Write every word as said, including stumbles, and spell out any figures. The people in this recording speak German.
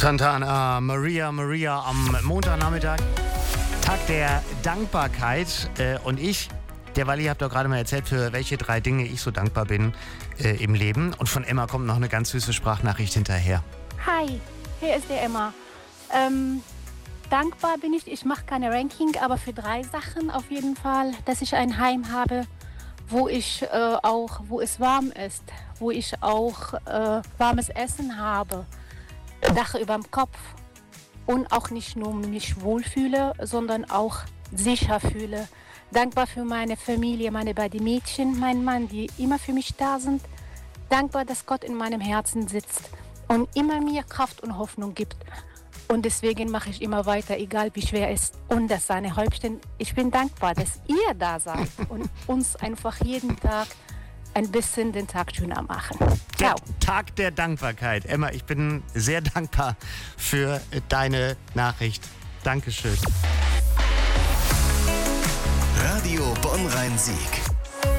Santana, Maria, Maria am Montagnachmittag, Tag der Dankbarkeit. Äh, und ich, der Walli, habe doch gerade mal erzählt, für welche drei Dinge ich so dankbar bin äh, im Leben. Und von Emma kommt noch eine ganz süße Sprachnachricht hinterher. Hi, hier ist der Emma. Ähm, dankbar bin ich, ich mache keine Ranking, aber für drei Sachen auf jeden Fall, dass ich ein Heim habe, wo ich äh, auch, wo es warm ist, wo ich auch äh, warmes Essen habe, Dach über dem Kopf und auch nicht nur mich wohlfühle, sondern auch sicher fühle. Dankbar für meine Familie, meine beiden Mädchen, mein Mann, die immer für mich da sind. Dankbar, dass Gott in meinem Herzen sitzt und immer mir Kraft und Hoffnung gibt. Und deswegen mache ich immer weiter, egal wie schwer es ist. Und das Sahnehäubchen, ich bin dankbar, dass ihr da seid und uns einfach jeden Tag ein bisschen den Tag schöner machen. Ciao. Der Tag der Dankbarkeit. Emma, ich bin sehr dankbar für deine Nachricht. Dankeschön. Radio Bonn-Rhein-Sieg.